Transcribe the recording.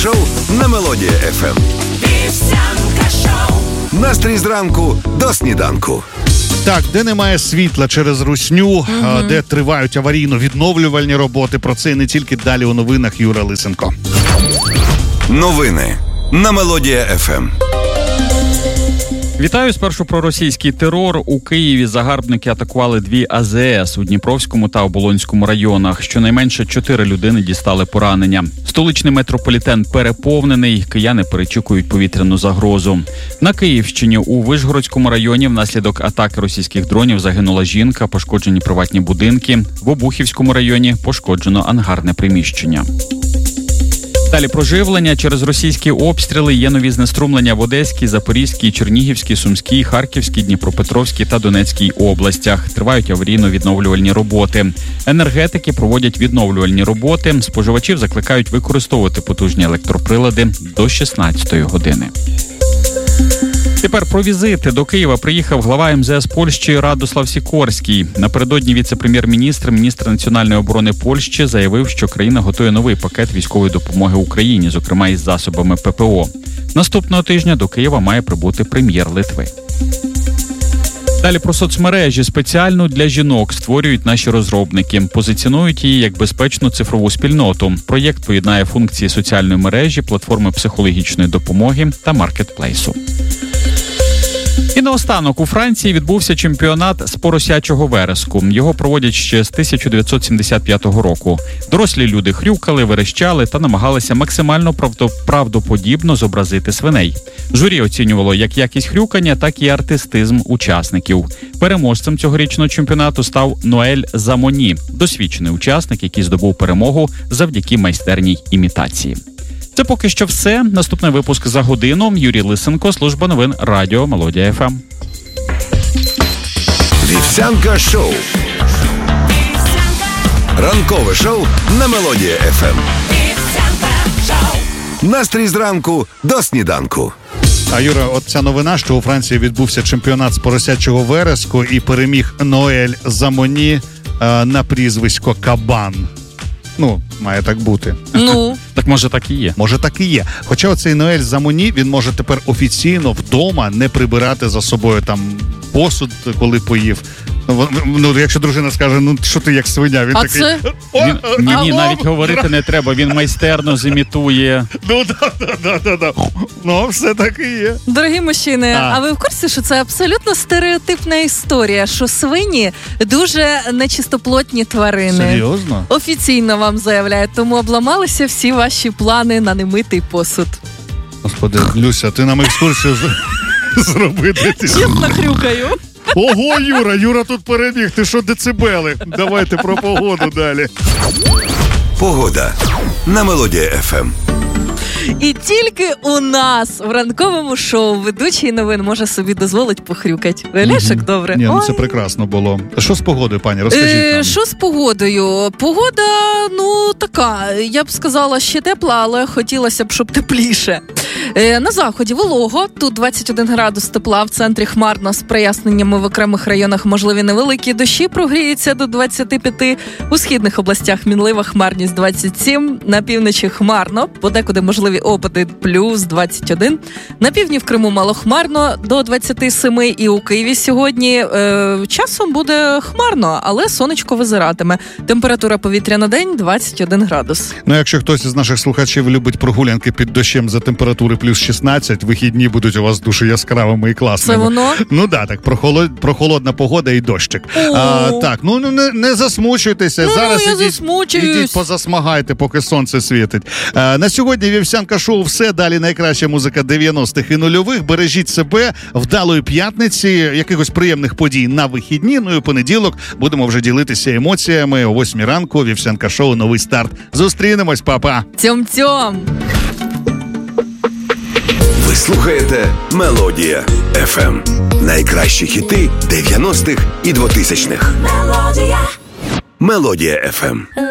шоу на Мелодія ФМ. Вівсянка шоу. Настрій зранку до сніданку. Так, де немає світла через русню, де тривають аварійно-відновлювальні роботи. Про це і не тільки далі у новинах. Юра Лисенко. Новини на Мелодія ФМ. Вітаю. Спершу про російський терор. У Києві загарбники атакували 2 АЗС у Дніпровському та Оболонському районах. Щонайменше 4 людини дістали поранення. Столичний метрополітен переповнений. Кияни перечікують повітряну загрозу. На Київщині у Вишгородському районі внаслідок атаки російських дронів загинула жінка, пошкоджені приватні будинки. В Обухівському районі пошкоджено ангарне приміщення. Далі про живлення. Через російські обстріли є нові знеструмлення в Одеській, Запорізькій, Чернігівській, Сумській, Харківській, Дніпропетровській та Донецькій областях. Тривають аварійно-відновлювальні роботи. Енергетики проводять відновлювальні роботи. Споживачів закликають використовувати потужні електроприлади до 16-ї години. Тепер про візити. До Києва приїхав глава МЗС Польщі Радослав Сікорський. Напередодні віце-прем'єр-міністр, міністр національної оборони Польщі заявив, що країна готує новий пакет військової допомоги Україні, зокрема із засобами ППО. Наступного тижня до Києва має прибути прем'єр Литви. Далі про соцмережі. Спеціально для жінок створюють наші розробники. Позиціонують її як безпечну цифрову спільноту. Проєкт поєднає функції соціальної мережі, платформи психологічної допомоги та маркетплейсу. І наостанок, у Франції відбувся чемпіонат з поросячого вереску. Його проводять ще з 1975 року. Дорослі люди хрюкали, верещали та намагалися максимально правдоподібно зобразити свиней. Журі оцінювало як якість хрюкання, так і артистизм учасників. Переможцем цьогорічного чемпіонату став Ноель Замоні, досвідчений учасник, який здобув перемогу завдяки майстерній імітації. Це поки що все. Наступний випуск за годину. Юрій Лисенко, служба новин Радіо Мелодія ФМ. Вівсянка шоу. Ранкове шоу на Мелодія ФМ. Настрій зранку до сніданку. А Юра, от ця новина, що у Франції відбувся чемпіонат з поросячого вереску і переміг Ноель Замоні на прізвисько Кабан. Ну, має так бути. Ну, так може так і є. Може так і є. Хоча оцей Ноель Замоні, він може тепер офіційно вдома не прибирати за собою там посуд, коли поїв. Ну, якщо дружина скаже, ну, що ти як свиня, він такий... Це? Ні, навіть говорити не треба, він майстерно зімітує. Ну, да. Ну, все так і є. Дорогі мужчини, а ви в курсі, що це абсолютно стереотипна історія, що свині дуже нечистоплотні тварини? Серйозно? Офіційно вам заявляють, тому обламалися всі ваші плани на немитий посуд. Господи, Люся, ти нам екскурсію зробити. Чесно хрюкаю. Ого, Юра тут переміг. Ти що, децибели? Давайте про погоду далі. Погода на Мелодія ФМ. І тільки у нас в ранковому шоу ведучий новин може собі дозволити похрюкати. Виглядаєш, як добре? Ні, ну це прекрасно було. Що з погодою, пані? Розкажіть нам. Що з погодою? Погода, ну, така, я б сказала, ще тепла, але хотілося б, щоб тепліше. На заході волого, тут 21 градус тепла, в центрі хмарно, з проясненнями в окремих районах можливі невеликі дощі, прогріється до 25, у східних областях мінлива хмарність 27, на півночі хмарно, подекуди можливі опади плюс 21, на півдні в Криму малохмарно до 27, і у Києві сьогодні часом буде хмарно, але сонечко визиратиме. Температура повітря на день 21 градус. Ну, якщо хтось із наших слухачів любить прогулянки під дощем за температури плюс 16, вихідні будуть у вас дуже яскравими і класними. Це воно? Ну да, так, прохолодна погода і дощик. Так, ну не засмучуйтеся. Зараз ідіть позасмагайте, поки сонце світить. На сьогодні Вівсянка шоу все. Далі найкраща музика 90-х і нульових. Бережіть себе, вдалої п'ятниці, якихось приємних подій на вихідні. Ну і понеділок будемо вже ділитися емоціями. О 8 ранку Вівсянка шоу, новий старт. Зустрінемось, па-па. Цьом-цьом. Ви слухаєте Мелодія ФМ. Найкращі хіти 90-х і 2000-х. Мелодія ФМ.